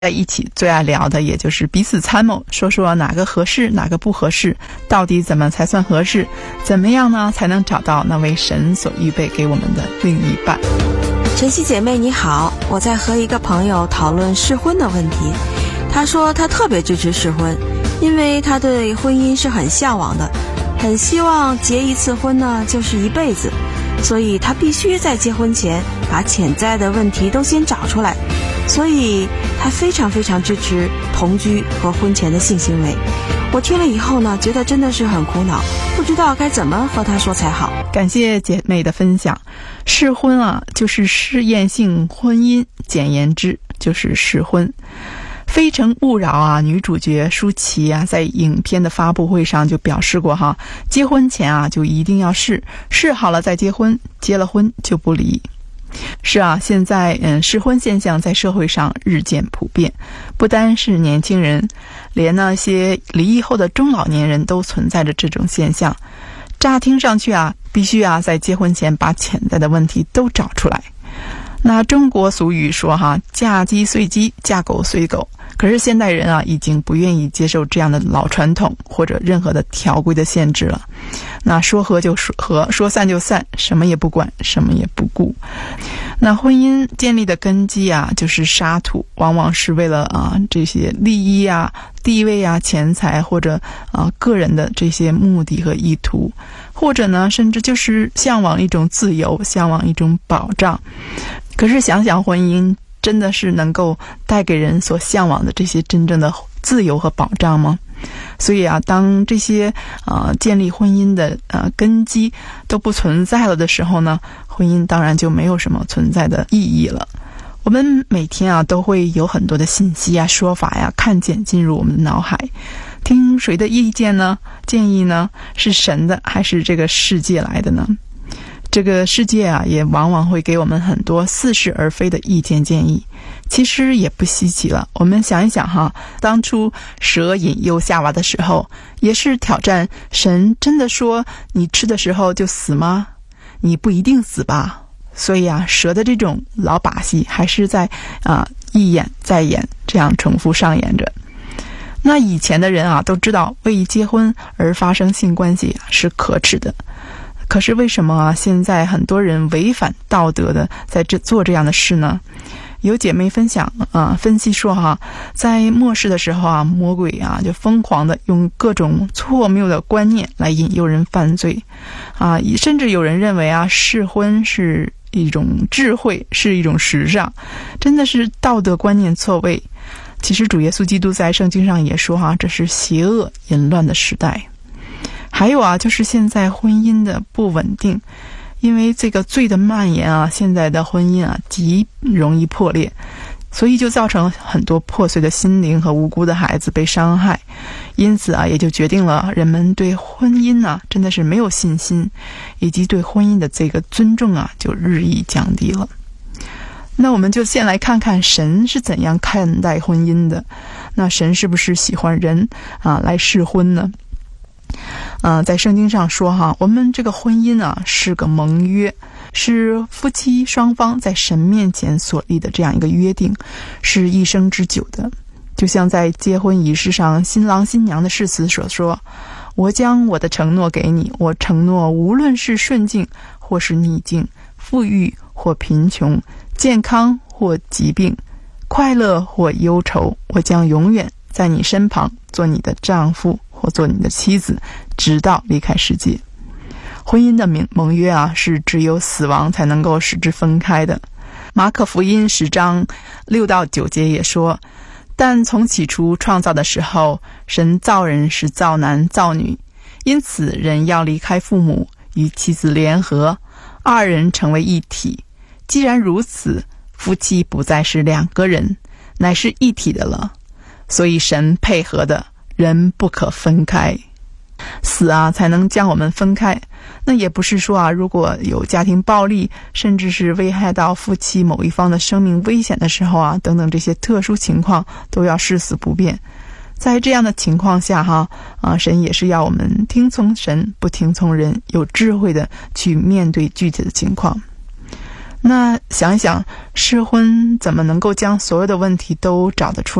在一起最爱聊的也就是彼此参谋，说说哪个合适哪个不合适，到底怎么才算合适，怎么样呢才能找到那位神所预备给我们的另一半。 晨曦姐妹你好，我在和一个朋友讨论试婚的问题。他说他特别支持试婚，因为他对婚姻是很向往的，很希望结一次婚呢就是一辈子，所以他必须在结婚前把潜在的问题都先找出来，所以他非常非常支持同居和婚前的性行为。我听了以后呢，觉得真的是很苦恼，不知道该怎么和他说才好。 感谢姐妹的分享。试婚啊，就是试验性婚姻，简言之就是试婚。非诚勿扰啊，女主角舒淇啊，在影片的发布会上就表示过哈，结婚前啊就一定要试好了再结婚，结了婚就不离。是啊，现在试婚现象在社会上日渐普遍，不单是年轻人，连那些离异后的中老年人都存在着这种现象。乍听上去啊，必须啊在结婚前把潜在的问题都找出来。那中国俗语说哈，嫁鸡随鸡，嫁狗随狗。可是现代人啊，已经不愿意接受这样的老传统或者任何的条规的限制了。那说和就说和，说散就散，什么也不管，什么也不顾。那婚姻建立的根基啊，就是沙土，往往是为了这些利益啊、地位啊、钱财或者个人的这些目的和意图，或者呢，甚至就是向往一种自由，向往一种保障。可是想想婚姻真的是能够带给人所向往的这些真正的自由和保障吗？所以啊，当这些建立婚姻的根基都不存在了的时候呢，婚姻当然就没有什么存在的意义了。我们每天啊都会有很多的信息啊、说法呀、看见进入我们的脑海，听谁的意见呢？建议呢？是神的还是这个世界来的呢？这个世界啊，也往往会给我们很多似是而非的意见建议，其实也不稀奇了。我们想一想哈，当初蛇引诱夏娃的时候，也是挑战神真的说你吃的时候就死吗？你不一定死吧。所以啊，蛇的这种老把戏还是在一演再演，这样重复上演着。那以前的人啊，都知道为结婚而发生性关系是可耻的。可是为什么现在很多人违反道德的在做这样的事呢？有姐妹分享分析说哈，在末世的时候啊，魔鬼啊就疯狂的用各种错谬的观念来引诱人犯罪甚至有人认为啊，试婚是一种智慧，是一种时尚，真的是道德观念错位。其实主耶稣基督在圣经上也说哈，这是邪恶淫乱的时代。还有啊，就是现在婚姻的不稳定，因为这个罪的蔓延啊，现在的婚姻啊极容易破裂，所以就造成很多破碎的心灵和无辜的孩子被伤害。因此啊，也就决定了人们对婚姻啊真的是没有信心，以及对婚姻的这个尊重啊就日益降低了。那我们就先来看看神是怎样看待婚姻的。那神是不是喜欢人来试婚呢？在圣经上说哈，我们这个婚姻啊是个盟约，是夫妻双方在神面前所立的这样一个约定，是一生之久的。就像在结婚仪式上新郎新娘的誓词所说，我将我的承诺给你，我承诺无论是顺境或是逆境，富裕或贫穷，健康或疾病，快乐或忧愁，我将永远在你身旁，做你的丈夫或做你的妻子，直到离开世界。婚姻的盟约啊，是只有死亡才能够使之分开的。马可福音10章6到9节也说，但从起初创造的时候，神造人是造男造女，因此人要离开父母，与妻子联合，二人成为一体。既然如此，夫妻不再是两个人，乃是一体的了。所以神配合的，人不可分开。死啊才能将我们分开。那也不是说啊，如果有家庭暴力，甚至是危害到夫妻某一方的生命危险的时候啊，等等这些特殊情况都要誓死不变。在这样的情况下神也是要我们听从神，不听从人，有智慧的去面对具体的情况。 那想一想，试婚怎么能够将所有的问题都找得出